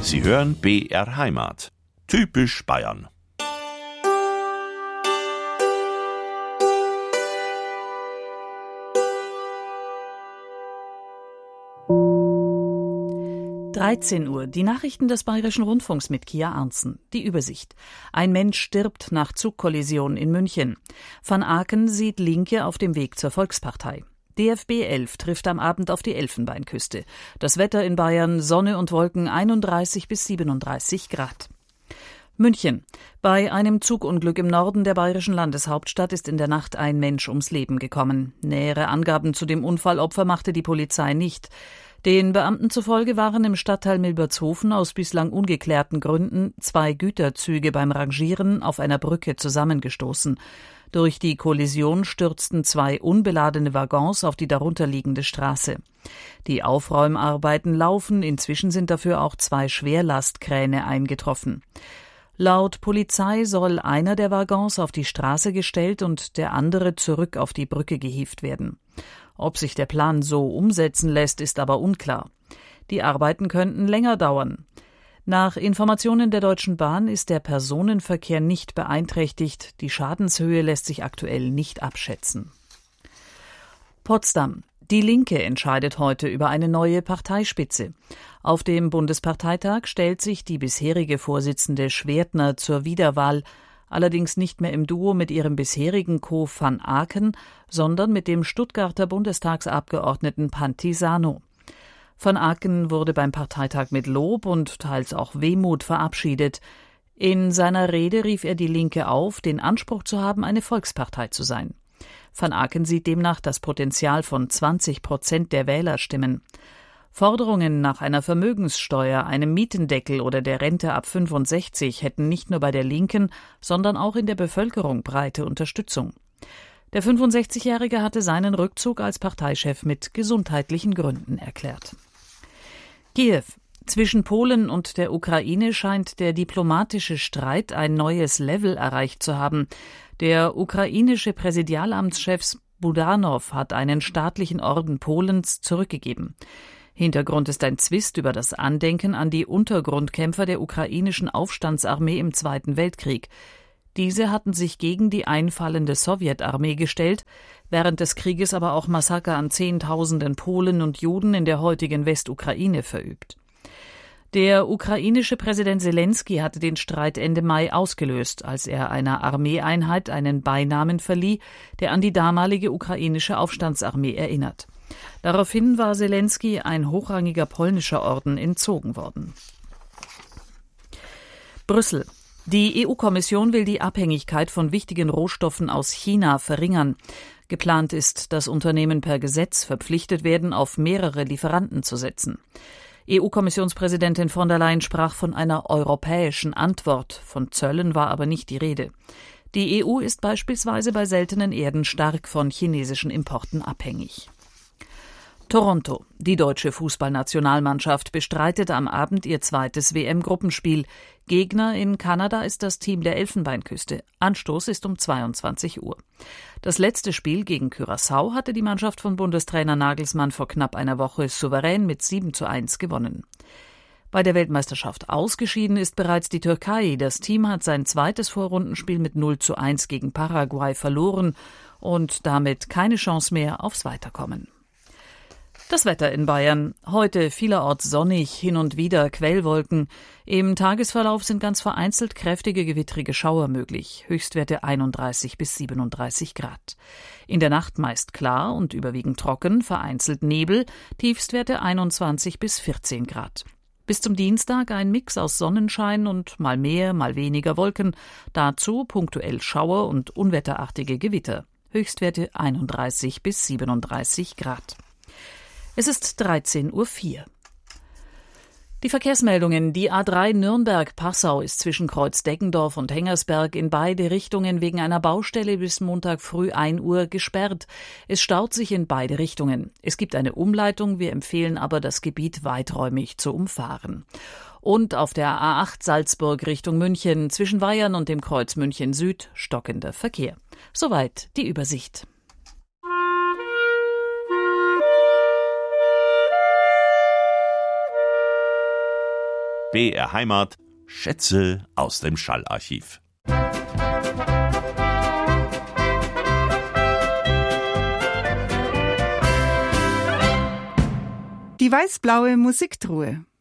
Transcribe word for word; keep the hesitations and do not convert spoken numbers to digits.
Sie hören B R Heimat. Typisch Bayern. dreizehn Uhr, die Nachrichten des Bayerischen Rundfunks mit Kia Arntzen. Die Übersicht. Ein Mensch stirbt nach Zugkollision in München. Van Aken sieht Linke auf dem Weg zur Volkspartei. D F B elf trifft am Abend auf die Elfenbeinküste. Das Wetter in Bayern, Sonne und Wolken, einunddreißig bis siebenunddreißig Grad. München. Bei einem Zugunglück im Norden der bayerischen Landeshauptstadt ist in der Nacht ein Mensch ums Leben gekommen. Nähere Angaben zu dem Unfallopfer machte die Polizei nicht. Den Beamten zufolge waren im Stadtteil Milbertshofen aus bislang ungeklärten Gründen zwei Güterzüge beim Rangieren auf einer Brücke zusammengestoßen. Durch die Kollision stürzten zwei unbeladene Waggons auf die darunterliegende Straße. Die Aufräumarbeiten laufen, inzwischen sind dafür auch zwei Schwerlastkräne eingetroffen. Laut Polizei soll einer der Waggons auf die Straße gestellt und der andere zurück auf die Brücke gehievt werden. Ob sich der Plan so umsetzen lässt, ist aber unklar. Die Arbeiten könnten länger dauern. Nach Informationen der Deutschen Bahn ist der Personenverkehr nicht beeinträchtigt. Die Schadenshöhe lässt sich aktuell nicht abschätzen. Potsdam. Die Linke entscheidet heute über eine neue Parteispitze. Auf dem Bundesparteitag stellt sich die bisherige Vorsitzende Schwertner zur Wiederwahl, allerdings nicht mehr im Duo mit ihrem bisherigen Co. Van Aken, sondern mit dem Stuttgarter Bundestagsabgeordneten Pantisano. Van Aken wurde beim Parteitag mit Lob und teils auch Wehmut verabschiedet. In seiner Rede rief er die Linke auf, den Anspruch zu haben, eine Volkspartei zu sein. Van Aken sieht demnach das Potenzial von zwanzig Prozent der Wählerstimmen. Forderungen nach einer Vermögenssteuer, einem Mietendeckel oder der Rente ab fünfundsechzig hätten nicht nur bei der Linken, sondern auch in der Bevölkerung breite Unterstützung. Der fünfundsechzigjährige hatte seinen Rückzug als Parteichef mit gesundheitlichen Gründen erklärt. Kiew. Zwischen Polen und der Ukraine scheint der diplomatische Streit ein neues Level erreicht zu haben. Der ukrainische Präsidialamtschef Budanov hat einen staatlichen Orden Polens zurückgegeben. Hintergrund ist ein Zwist über das Andenken an die Untergrundkämpfer der ukrainischen Aufstandsarmee im Zweiten Weltkrieg. Diese hatten sich gegen die einfallende Sowjetarmee gestellt, während des Krieges aber auch Massaker an Zehntausenden Polen und Juden in der heutigen Westukraine verübt. Der ukrainische Präsident Selenskyj hatte den Streit Ende Mai ausgelöst, als er einer Armeeeinheit einen Beinamen verlieh, der an die damalige ukrainische Aufstandsarmee erinnert. Daraufhin war Selenskyj ein hochrangiger polnischer Orden entzogen worden. Brüssel. Die E U-Kommission will die Abhängigkeit von wichtigen Rohstoffen aus China verringern. Geplant ist, dass Unternehmen per Gesetz verpflichtet werden, auf mehrere Lieferanten zu setzen. E U-Kommissionspräsidentin von der Leyen sprach von einer europäischen Antwort. Von Zöllen war aber nicht die Rede. Die E U ist beispielsweise bei seltenen Erden stark von chinesischen Importen abhängig. Toronto. Die deutsche Fußballnationalmannschaft bestreitet am Abend ihr zweites W M-Gruppenspiel. Gegner in Kanada ist das Team der Elfenbeinküste. Anstoß ist um zweiundzwanzig Uhr. Das letzte Spiel gegen Curaçao hatte die Mannschaft von Bundestrainer Nagelsmann vor knapp einer Woche souverän mit sieben zu eins gewonnen. Bei der Weltmeisterschaft ausgeschieden ist bereits die Türkei. Das Team hat sein zweites Vorrundenspiel mit null zu eins gegen Paraguay verloren und damit keine Chance mehr aufs Weiterkommen. Das Wetter in Bayern. Heute vielerorts sonnig, hin und wieder Quellwolken. Im Tagesverlauf sind ganz vereinzelt kräftige gewittrige Schauer möglich. Höchstwerte einunddreißig bis siebenunddreißig Grad. In der Nacht meist klar und überwiegend trocken, vereinzelt Nebel, Tiefstwerte einundzwanzig bis vierzehn Grad. Bis zum Dienstag ein Mix aus Sonnenschein und mal mehr, mal weniger Wolken. Dazu punktuell Schauer und unwetterartige Gewitter. Höchstwerte einunddreißig bis siebenunddreißig Grad. Es ist dreizehn Uhr vier. Die Verkehrsmeldungen. Die A drei Nürnberg-Passau ist zwischen Kreuz-Deggendorf und Hengersberg in beide Richtungen wegen einer Baustelle bis Montag früh ein Uhr gesperrt. Es staut sich in beide Richtungen. Es gibt eine Umleitung, wir empfehlen aber, das Gebiet weiträumig zu umfahren. Und auf der A acht Salzburg Richtung München zwischen Weyern und dem Kreuz München Süd stockender Verkehr. Soweit die Übersicht. B R Heimat. Schätze aus dem Schallarchiv. Die weiß-blaue Musiktruhe.